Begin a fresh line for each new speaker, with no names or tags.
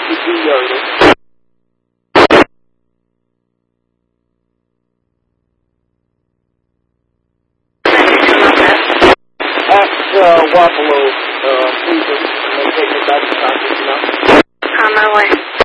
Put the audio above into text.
G Yearly. Ask Wapello, please, and then take me back to Congress now.
On my way.